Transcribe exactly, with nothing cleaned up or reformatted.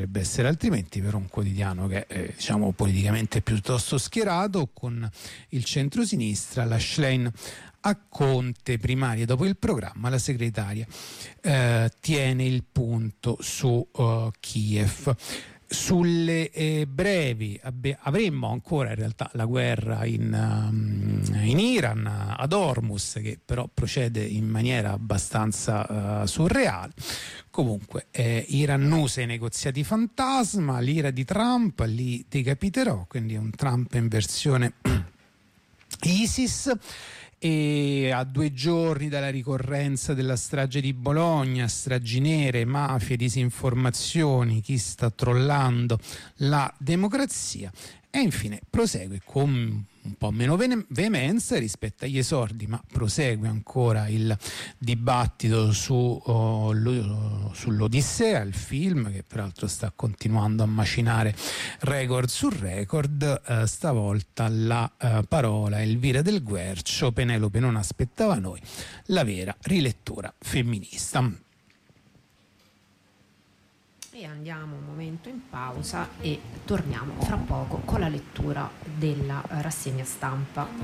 potrebbe essere altrimenti per un quotidiano che è eh, diciamo politicamente piuttosto schierato, con il centrosinistra. La Schlein a Conte, primaria dopo il programma, la segretaria eh, tiene il punto su uh, Kiev. Sulle eh, brevi abbe- avremmo ancora in realtà la guerra in, um, in Iran, ad Hormuz, che però procede in maniera abbastanza uh, surreale. Comunque eh, Iran usa i negoziati fantasma, l'ira di Trump, li decapiterò, quindi è un Trump in versione ISIS. E a due giorni dalla ricorrenza della strage di Bologna, stragi nere, mafie, disinformazioni, chi sta trollando la democrazia. E infine prosegue con un po' meno veemenza rispetto agli esordi, ma prosegue ancora il dibattito su, oh, lo, sull'Odissea, il film che peraltro sta continuando a macinare record su record. Eh, stavolta la eh, parola Elvira Del Guercio, Penelope non aspettava noi, la vera rilettura femminista. E andiamo un momento in pausa e torniamo fra poco con la lettura della rassegna stampa.